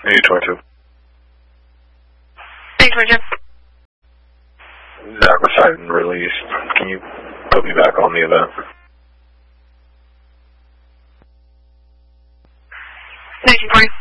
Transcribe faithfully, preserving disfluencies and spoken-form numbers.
eight twenty-two. eight twenty-two. Zach was sighted and released. Can you put me back on the event? nineteen forty.